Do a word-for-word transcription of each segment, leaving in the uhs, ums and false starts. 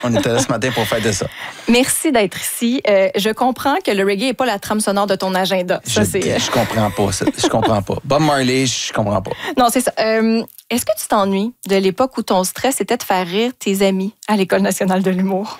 on était là ce matin pour fêter ça. Merci d'être ici. Euh, je comprends que le reggae n'est pas la trame sonore de ton agenda. Ça, je, c'est... je comprends pas ça. Je comprends pas. Bob Marley, je comprends pas. Non, c'est ça. Euh, est-ce que tu t'ennuies de l'époque où ton stress était de faire rire tes amis à l'École nationale de l'humour?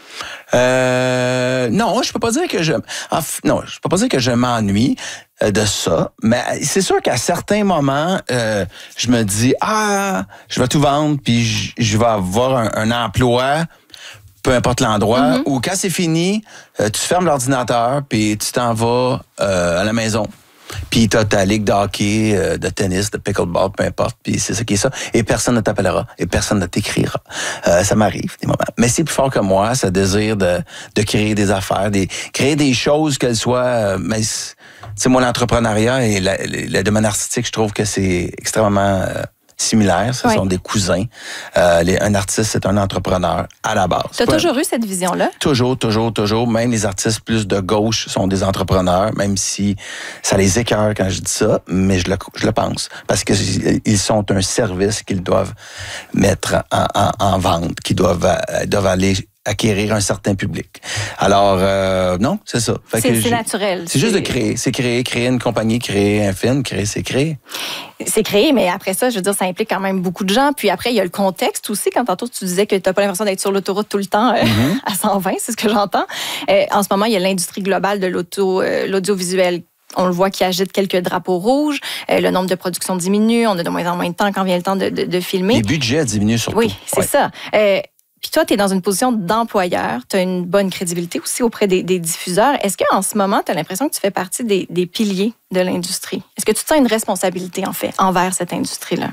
Euh, non, je peux pas dire que je... Enfin, non, je peux pas dire que je m'ennuie de ça, mais c'est sûr qu'à certains moments, euh, je me dis, ah, je vais tout vendre, puis je, je vais avoir un, un emploi, peu importe l'endroit, mm-hmm. ou quand c'est fini, euh, tu fermes l'ordinateur, puis tu t'en vas euh, à la maison. Puis t'as ta ligue de hockey, euh, de tennis, de pickleball, peu importe, puis c'est ça qui est ça. Et personne ne t'appellera, et personne ne t'écrira. Euh, ça m'arrive, des moments. Mais c'est plus fort que moi, ce désir de, de créer des affaires, des, créer des choses, qu'elles soient... Euh, mais c'est moi, l'entrepreneuriat et la, le domaine artistique, je trouve que c'est extrêmement euh, similaire. Ce oui. sont des cousins. Euh, les, un artiste, c'est un entrepreneur à la base. Tu as toujours eu cette vision-là? Toujours, toujours, toujours. Même les artistes plus de gauche sont des entrepreneurs, même si ça les écœure quand je dis ça, mais je le, je le pense. Parce qu'ils sont un service qu'ils doivent mettre en, en, en vente, qu'ils doivent, euh, doivent aller acquérir un certain public. Alors, euh, non, c'est ça. Fait c'est, que c'est naturel. C'est, c'est juste de créer. C'est créer, créer une compagnie, créer un film, créer, c'est créer. C'est créer, mais après ça, je veux dire, ça implique quand même beaucoup de gens. Puis après, il y a le contexte aussi. Quand tantôt, tu disais que tu n'as pas l'impression d'être sur l'autoroute tout le temps euh, mm-hmm. à cent vingt, c'est ce que j'entends. Euh, en ce moment, il y a l'industrie globale de l'auto, euh, l'audiovisuel. On le voit qui agite quelques drapeaux rouges. Euh, le nombre de productions diminue. On a de moins en moins de temps quand vient le temps de, de, de filmer. Les budgets diminuent surtout. Oui, c'est ouais. ça. Euh, Puis toi, tu es dans une position d'employeur, tu as une bonne crédibilité aussi auprès des, des diffuseurs. Est-ce qu'en ce moment, tu as l'impression que tu fais partie des, des piliers de l'industrie? Est-ce que tu te sens une responsabilité, en fait, envers cette industrie-là?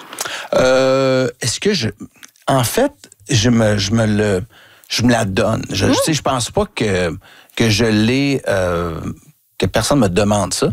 Euh, est-ce que je... En fait, je me, je me, le, je me la donne. Je, mmh. je, je pense pas que, que je l'ai... Euh, que personne me demande ça.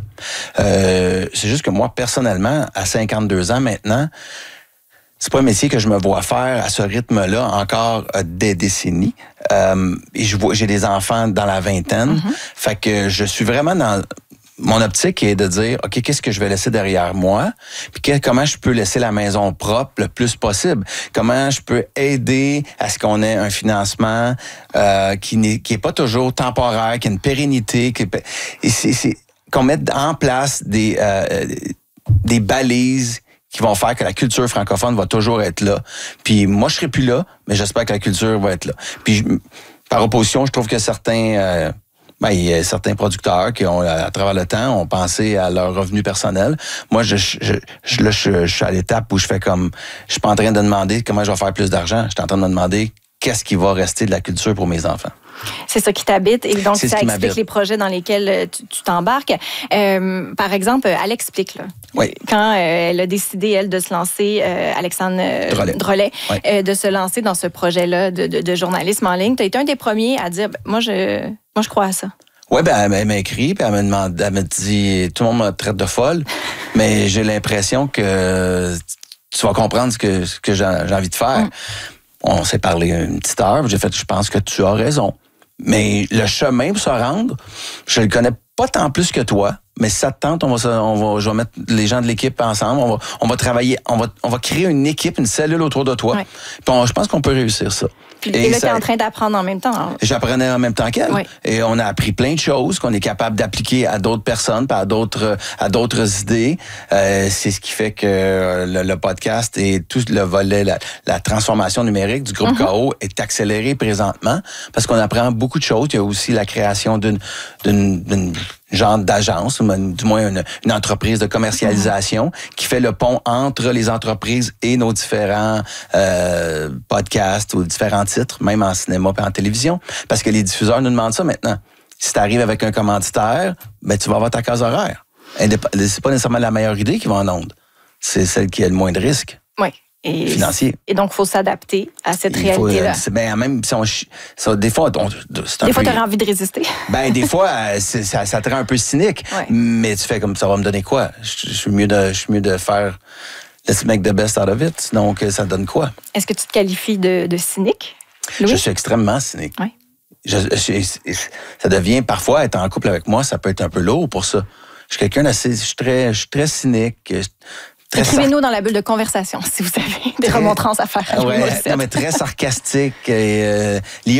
Euh, c'est juste que moi, personnellement, à cinquante-deux ans maintenant, c'est pas un métier que je me vois faire à ce rythme-là encore euh, des décennies. Euh, et je vois, j'ai des enfants dans la vingtaine. Mm-hmm. Fait que je suis vraiment dans mon optique est de dire, OK, qu'est-ce que je vais laisser derrière moi? Puis que, comment je peux laisser la maison propre le plus possible? Comment je peux aider à ce qu'on ait un financement euh, qui n'est qui est pas toujours temporaire, qui a une pérennité, qui, et c'est, c'est, qu'on mette en place des, euh, des balises qui vont faire que la culture francophone va toujours être là. Puis moi, je serai plus là, mais j'espère que la culture va être là. Puis je, par opposition, je trouve que certains, euh, ben, il y a certains producteurs qui ont, à travers le temps, ont pensé à leur revenu personnel. Moi, je, je, je, là, je, je suis à l'étape où je fais comme, je suis pas en train de demander comment je vais faire plus d'argent. Je suis en train de me demander qu'est-ce qui va rester de la culture pour mes enfants. C'est ça qui t'habite et donc c'est ça explique m'habite. Les projets dans lesquels tu, tu t'embarques. Euh, par exemple, elle explique là, oui. quand euh, elle a décidé elle de se lancer, euh, Alexandre Drolet, Drolet oui. euh, de se lancer dans ce projet-là de, de, de journalisme en ligne. Tu as été un des premiers à dire, moi je, moi je crois à ça. Oui, ben elle m'a écrit, puis elle m'a demandé, elle m'a dit, tout le monde me traite de folle, mais j'ai l'impression que tu vas comprendre ce que, ce que j'ai, j'ai envie de faire. Mm. On s'est parlé une petite heure, j'ai fait, je pense que tu as raison. Mais le chemin pour se rendre, je le connais pas tant plus que toi, mais si ça te tente, on va, on va, je vais mettre les gens de l'équipe ensemble, on va, on va travailler, on va, on va créer une équipe, une cellule autour de toi. Ouais. Puis on, je pense qu'on peut réussir ça. Puis, et, et là, tu es en train d'apprendre en même temps. Hein? J'apprenais en même temps qu'elle. Oui. Et on a appris plein de choses qu'on est capable d'appliquer à d'autres personnes, à d'autres, à d'autres idées. Euh, c'est ce qui fait que le, le podcast et tout le volet, la, la transformation numérique du groupe mm-hmm. K O est accéléré présentement parce qu'on apprend beaucoup de choses. Il y a aussi la création d'une, d'une, d'une genre d'agence, du moins une, une entreprise de commercialisation mmh. qui fait le pont entre les entreprises et nos différents euh, podcasts ou différents titres, même en cinéma et en télévision. Parce que les diffuseurs nous demandent ça maintenant. Si tu arrives avec un commanditaire, ben tu vas avoir ta case horaire. C'est pas nécessairement la meilleure idée qui va en onde. C'est celle qui a le moins de risques. Oui. Et, financier. Et donc, il faut s'adapter à cette il réalité-là. Faut, ben, même si on, ça, des fois, on, c'est un des fois, peu, tu as envie de résister. Ben, des fois, c'est, ça, ça te rend un peu cynique. Ouais. Mais tu fais comme ça va me donner quoi? Je, je suis mieux de, je suis mieux de faire let's make the best out of it. Donc, ça donne quoi? Est-ce que tu te qualifies de, de cynique, Louis? Je suis extrêmement cynique. Oui. Je, je, ça devient parfois être en couple avec moi, ça peut être un peu lourd pour ça. Je suis quelqu'un d'assez, je suis très, je suis très cynique. Écrivez-nous dans la bulle de conversation si vous avez des remontrances à faire. Ouais, non, mais très sarcastique et euh,